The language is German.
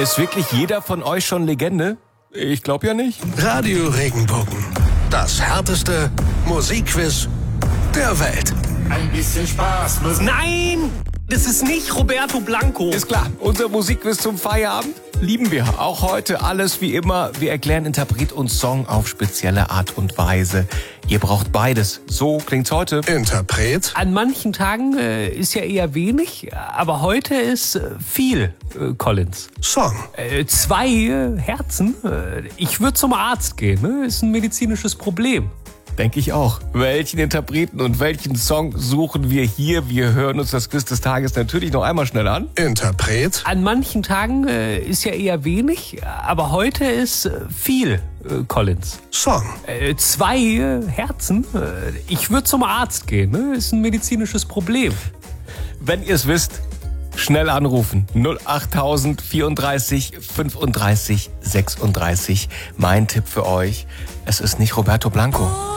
Ist wirklich jeder von euch schon Legende? Ich glaube ja nicht. Radio Regenbogen. Das härteste Musikquiz der Welt. Ein bisschen Spaß muss... Nein, das ist nicht Roberto Blanco. Ist klar, unser Musikquiz zum Feierabend lieben wir. Auch heute alles wie immer. Wir erklären Interpret und Song auf spezielle Art und Weise. Ihr braucht beides. So klingt's heute. Interpret, An manchen Tagen ist ja eher wenig, aber heute ist viel, Collins. Song, 2 Herzen. Ich würde zum Arzt gehen, ne? Ist ein medizinisches Problem. Denke ich auch. Welchen Interpreten und welchen Song suchen wir hier? Wir hören uns das Quiz des Tages natürlich noch einmal schnell an. Interpret, An manchen Tagen ist ja eher wenig, aber heute ist viel, Collins. Song, 2 Herzen. Ich würde zum Arzt gehen, ne? Ist ein medizinisches Problem. Wenn ihr es wisst, schnell anrufen. 08000 34 35 36. Mein Tipp für euch, es ist nicht Roberto Blanco.